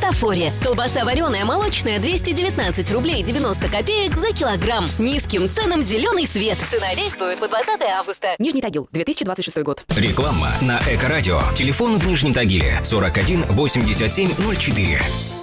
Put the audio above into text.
Христофоре. Колбаса вареная молочная 219 рублей 90 копеек за килограмм. Низким ценам зеленый свет. Цена действует по 20 августа. Нижний Тагил, 2026 год. Реклама на Эко-радио. Телефон в Нижнем Тагиле 41 87 04.